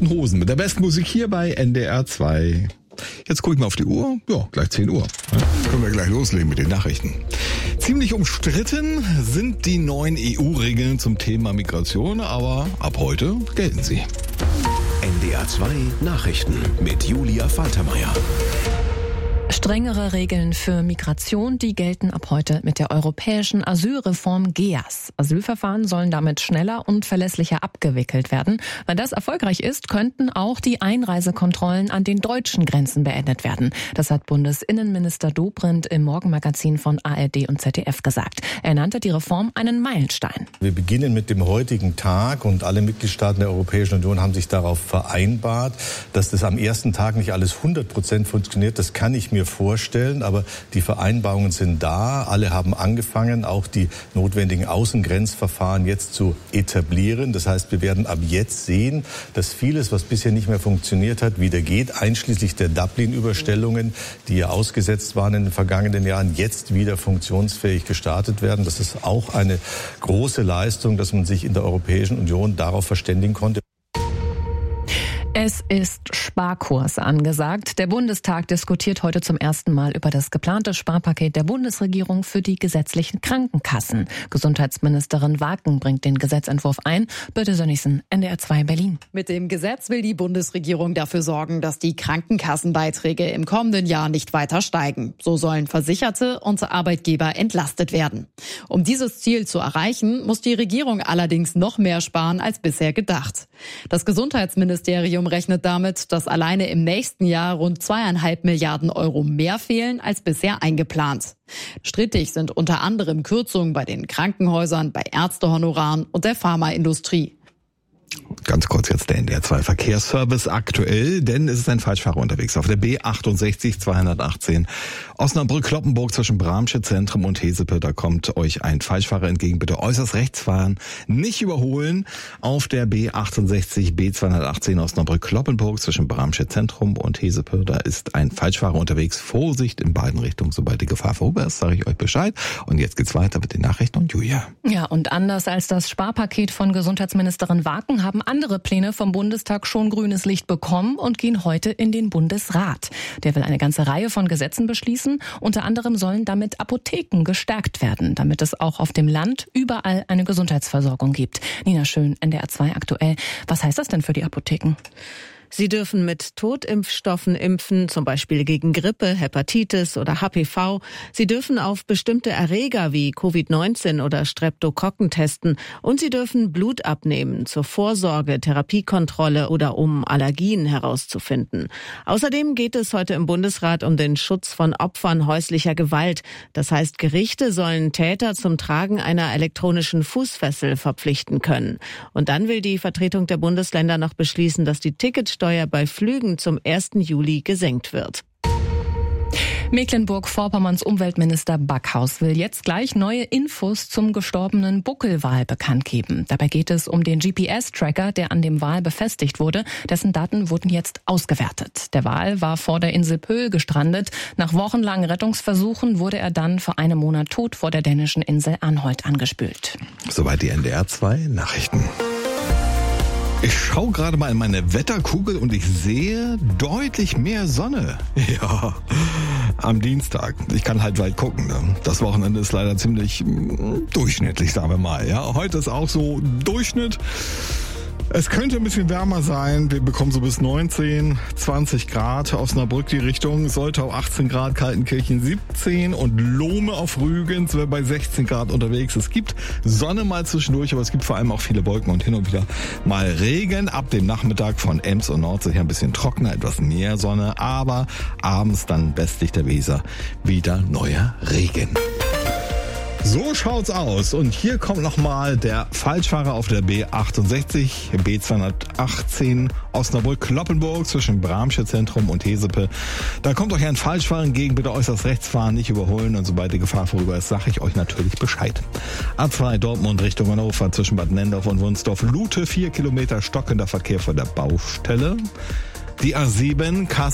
Toten Hosen mit der besten Musik hier bei NDR 2. Jetzt gucke ich mal auf die Uhr. Ja, gleich 10 Uhr. Können wir gleich loslegen mit den Nachrichten. Ziemlich umstritten sind die neuen EU-Regeln zum Thema Migration, aber ab heute gelten sie. NDR 2 Nachrichten mit Julia Faltermeier. Strengere Regeln für Migration, die gelten ab heute mit der europäischen Asylreform GEAS. Asylverfahren sollen damit schneller und verlässlicher abgewickelt werden. Wenn das erfolgreich ist, könnten auch die Einreisekontrollen an den deutschen Grenzen beendet werden. Das hat Bundesinnenminister Dobrindt im Morgenmagazin von ARD und ZDF gesagt. Er nannte die Reform einen Meilenstein. Wir beginnen mit dem heutigen Tag und alle Mitgliedstaaten der Europäischen Union haben sich darauf vereinbart, dass das am ersten Tag nicht alles 100% funktioniert. Das kann ich mir vorstellen, aber die Vereinbarungen sind da. Alle haben angefangen, auch die notwendigen Außengrenzverfahren jetzt zu etablieren. Das heißt, wir werden ab jetzt sehen, dass vieles, was bisher nicht mehr funktioniert hat, wieder geht, einschließlich der Dublin-Überstellungen, die ja ausgesetzt waren in den vergangenen Jahren, jetzt wieder funktionsfähig gestartet werden. Das ist auch eine große Leistung, dass man sich in der Europäischen Union darauf verständigen konnte. Es ist Sparkurs angesagt. Der Bundestag diskutiert heute zum ersten Mal über das geplante Sparpaket der Bundesregierung für die gesetzlichen Krankenkassen. Gesundheitsministerin Waken bringt den Gesetzentwurf ein. Birte Sönnigsen, NDR 2 Berlin. Mit dem Gesetz will die Bundesregierung dafür sorgen, dass die Krankenkassenbeiträge im kommenden Jahr nicht weiter steigen. So sollen Versicherte und Arbeitgeber entlastet werden. Um dieses Ziel zu erreichen, muss die Regierung allerdings noch mehr sparen als bisher gedacht. Das Gesundheitsministerium rechnet damit, dass alleine im nächsten Jahr rund 2,5 Milliarden Euro mehr fehlen als bisher eingeplant. Strittig sind unter anderem Kürzungen bei den Krankenhäusern, bei Ärztehonoraren und der Pharmaindustrie. Ganz kurz jetzt der NDR 2 Verkehrsservice aktuell, denn es ist ein Falschfahrer unterwegs auf der B68 218 Osnabrück-Kloppenburg zwischen Bramsche Zentrum und Hesepe. Da kommt euch ein Falschfahrer entgegen. Bitte äußerst rechts fahren, nicht überholen. Auf der B68 B218 Osnabrück-Kloppenburg zwischen Bramsche Zentrum und Hesepe. Da ist ein Falschfahrer unterwegs. Vorsicht in beiden Richtungen. Sobald die Gefahr vorüber ist, sage ich euch Bescheid. Und jetzt geht's weiter mit den Nachrichten und Julia. Ja, und anders als das Sparpaket von Gesundheitsministerin Waken haben andere Pläne vom Bundestag schon grünes Licht bekommen und gehen heute in den Bundesrat. Der will eine ganze Reihe von Gesetzen beschließen. Unter anderem sollen damit Apotheken gestärkt werden, damit es auch auf dem Land überall eine Gesundheitsversorgung gibt. Nina Schön, NDR 2 aktuell. Was heißt das denn für die Apotheken? Sie dürfen mit Totimpfstoffen impfen, zum Beispiel gegen Grippe, Hepatitis oder HPV. Sie dürfen auf bestimmte Erreger wie Covid-19 oder Streptokokken testen. Und sie dürfen Blut abnehmen zur Vorsorge, Therapiekontrolle oder um Allergien herauszufinden. Außerdem geht es heute im Bundesrat um den Schutz von Opfern häuslicher Gewalt. Das heißt, Gerichte sollen Täter zum Tragen einer elektronischen Fußfessel verpflichten können. Und dann will die Vertretung der Bundesländer noch beschließen, dass die Ticketsteuer bei Flügen zum 1. Juli gesenkt wird. Mecklenburg-Vorpommerns Umweltminister Backhaus will jetzt gleich neue Infos zum gestorbenen Buckelwal bekannt geben. Dabei geht es um den GPS-Tracker, der an dem Wal befestigt wurde. Dessen Daten wurden jetzt ausgewertet. Der Wal war vor der Insel Pöhl gestrandet. Nach wochenlangen Rettungsversuchen wurde er dann vor einem Monat tot vor der dänischen Insel Anholt angespült. Soweit die NDR 2 Nachrichten. Ich schaue gerade mal in meine Wetterkugel und ich sehe deutlich mehr Sonne. Ja, am Dienstag. Ich kann halt weit gucken. Ne? Das Wochenende ist leider ziemlich durchschnittlich, sagen wir mal. Ja, heute ist auch so Durchschnitt. Es könnte ein bisschen wärmer sein. Wir bekommen so bis 19, 20 Grad. Osnabrück die Richtung. Soltau 18 Grad, Kaltenkirchen 17 und Lohme auf Rügen sind wir bei 16 Grad unterwegs. Es gibt Sonne mal zwischendurch, aber es gibt vor allem auch viele Wolken und hin und wieder mal Regen. Ab dem Nachmittag von Ems und Nordsee her ein bisschen trockener, etwas mehr Sonne, aber abends dann westlich der Weser wieder neuer Regen. So schaut's aus. Und hier kommt nochmal der Falschfahrer auf der B68, B218 Osnabrück-Kloppenburg zwischen Bramsche Zentrum und Hesepe. Da kommt euch ein Falschfahrer entgegen, bitte äußerst rechts fahren, nicht überholen. Und sobald die Gefahr vorüber ist, sage ich euch natürlich Bescheid. A2 Dortmund Richtung Hannover zwischen Bad Nendorf und Wunsdorf. Lute 4 Kilometer stockender Verkehr vor der Baustelle. Die A7 Kassel